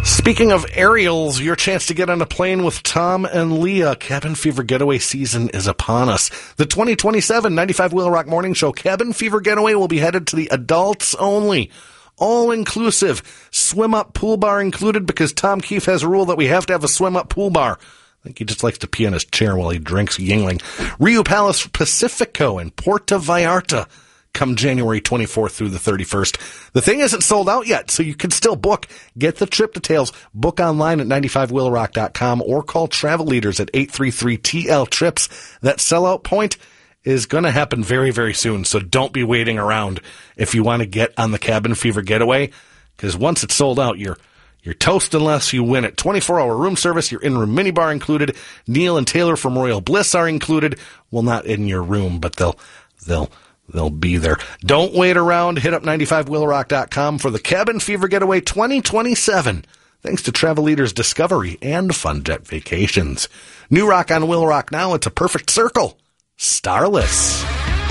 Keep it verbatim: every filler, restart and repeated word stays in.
Speaking of aerials, your chance to get on a plane with Tom and Leah. Cabin Fever Getaway season is upon us. The twenty twenty-seven ninety-five Wheel Rock Morning Show Cabin Fever Getaway will be headed to the adults only. All-inclusive. Swim-up pool bar included because Tom Keefe has a rule that we have to have a swim-up pool bar. I think he just likes to pee on his chair while he drinks Yingling. Rio Palace Pacifico in Puerto Vallarta. Come January twenty-fourth through the thirty-first. The thing isn't sold out yet, so you can still book. Get the trip details. Book online at ninety-five wheel rock dot com or call Travel Leaders at eight three three T L trips. That sellout point is going to happen very, very soon, so don't be waiting around if you want to get on the Cabin Fever Getaway, because once it's sold out, you're you're toast unless you win it. twenty-four hour room service, your in-room minibar included. Neil and Taylor from Royal Bliss are included. Well, not in your room, but they'll they'll... They'll be there. Don't wait around. Hit up ninety-five wheel rock dot com for the Cabin Fever Getaway twenty twenty-seven. Thanks to Travel Leaders Discovery and Fun Jet Vacations. New rock on Wheel Rock now. It's a perfect circle. Starless.